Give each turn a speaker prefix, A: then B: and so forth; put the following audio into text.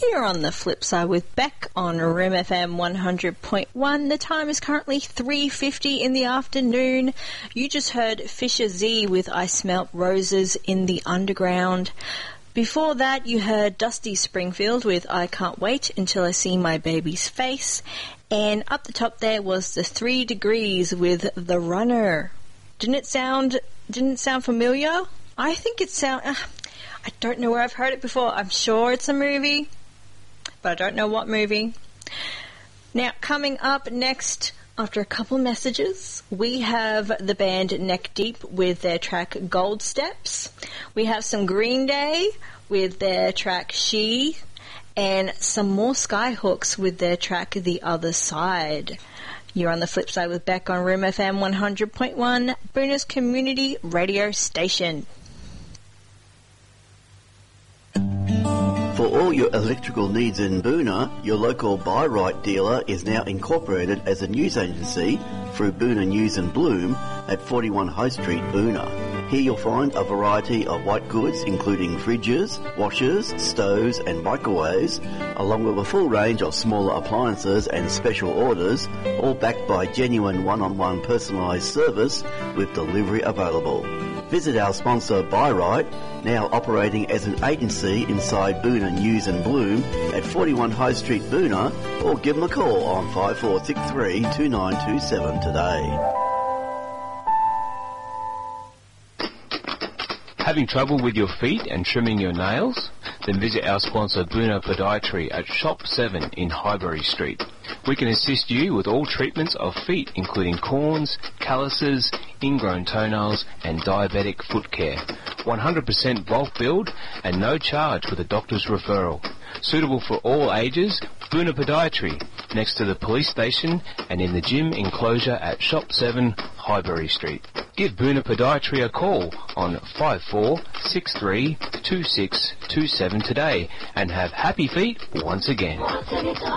A: You're on the flip side with Beck on Room FM 100.1. The time is currently 3:50 in the afternoon. You just heard Fisher Z with I Smelt Roses in the Underground. Before that, you heard Dusty Springfield with I Can't Wait Until I See My Baby's Face. And up the top there was the 3 Degrees with The Runner. Didn't it sound familiar? I think it I don't know where I've heard it before. I'm sure it's a movie, but I don't know what movie. Now, coming up next, after a couple messages, we have the band Neck Deep with their track Gold Steps. We have some Green Day with their track She, and some more Skyhooks with their track The Other Side. You're on the flip side with Beck on Room FM 100.1, Boona's community radio station.
B: For all your electrical needs in Boona, your local Buy Right dealer is now incorporated as a news agency through Boona News and Bloom at 41 High Street, Boona. Here you'll find a variety of white goods including fridges, washers, stoves and microwaves, along with a full range of smaller appliances and special orders, all backed by genuine one-on-one personalised service with delivery available. Visit our sponsor Buy Right, now operating as an agency inside Boona News and Bloom at 41 High Street, Boona, or give them a call on 5463 2927 today.
C: Having trouble with your feet and trimming your nails? Then visit our sponsor Boona Podiatry at Shop 7 in Highbury Street. We can assist you with all treatments of feet, including corns, calluses, ingrown toenails and diabetic foot care. 100% bulk billed and no charge with a doctor's referral. Suitable for all ages, Boona Podiatry, next to the police station and in the gym enclosure at Shop 7, Highbury Street. Give Boona Podiatry a call on 5463 2627 today and have happy feet once again.